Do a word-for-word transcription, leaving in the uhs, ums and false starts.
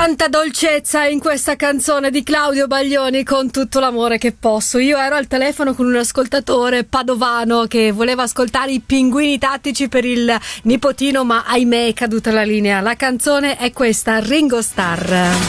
Quanta dolcezza in questa canzone di Claudio Baglioni, Con tutto l'amore che posso. Io ero al telefono con un ascoltatore padovano che voleva ascoltare i Pinguini Tattici per il nipotino, ma ahimè è caduta la linea. La canzone è questa, Ringo Starr.